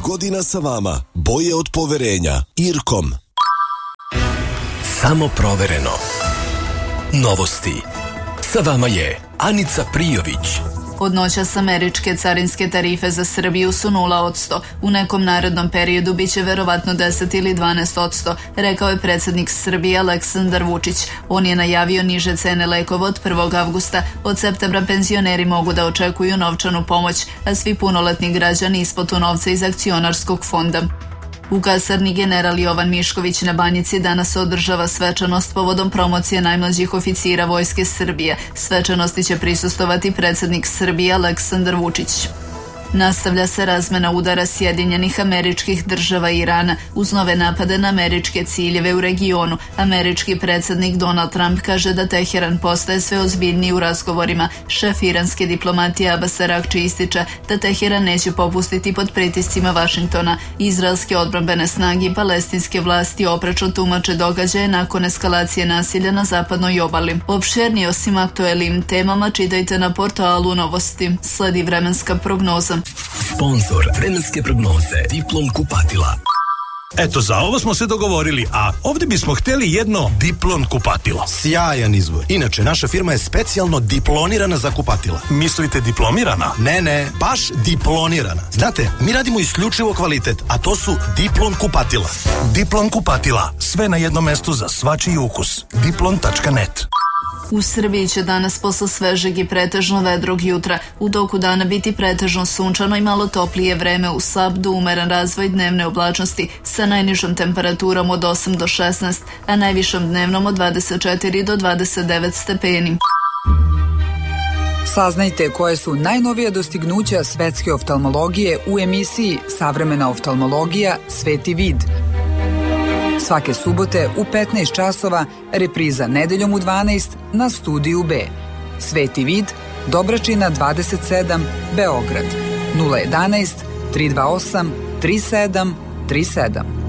godina sa vama. Boje od poverenja. Irkom. Samo provereno. Novosti. Sa vama je Anica Prijović. Od noćas američke carinske tarife za Srbiju su 0%. U nekom narednom periodu biće verovatno 10 ili 12%, rekao je predsjednik Srbije Aleksandar Vučić. On je najavio niže cene lekova od 1. avgusta. Od septembra penzioneri mogu da očekuju novčanu pomoć, a svi punoletni građani isplatu novca iz akcionarskog fonda. U kasarni general Jovan Mišković na Banjici danas se održava svečanost povodom promocije najmlađih oficira Vojske Srbije. Svečanosti će prisustvovati predsjednik Srbije Aleksandar Vučić. Nastavlja se razmena udara Sjedinjenih Američkih Država i Irana uz nove napade na američke ciljeve u regionu. Američki predsjednik Donald Trump kaže da Teheran postaje sve ozbiljniji u razgovorima. Šef iranske diplomatije Abbas Araghči ističe da Teheran neće popustiti pod pritiscima Vašingtona. Izraelske odbrambene snage i palestinske vlasti oprečno tumače događaje nakon eskalacije nasilja na zapadnoj obali. Opširnije osim aktuelnim temama čitajte na portalu Novosti. Sledi vremenska prognoza. Sponzor vremenske prognoze Diplom kupatila. Eto, za ovo smo se dogovorili, a ovdje bismo htjeli jedno Diplom kupatilo. Sjajan izbor. Inače, naša firma je specijalno diplonirana za kupatila. Mislite diplomirana? Ne, baš diplonirana. Znate, mi radimo isključivo kvalitet, a to su Diplom kupatila. Diplom kupatila. Sve na jednom mestu za svačiji ukus. Diplom.net. U Srbiji će danas posle svežeg i pretežno vedrog jutra u toku dana biti pretežno sunčano i malo toplije vreme uz slab do umeren razvoj dnevne oblačnosti sa najnižom temperaturom od 8 do 16, a najvišom dnevnom od 24 do 29 stepeni. Saznajte koje su najnovija dostignuća svetske oftalmologije u emisiji Savremena oftalmologija Sveti vid. Svake subote u 15 časova, repriza nedeljom u 12 na Studiju B. Sveti vid, Dobračina 27, Beograd. 011 328 3737.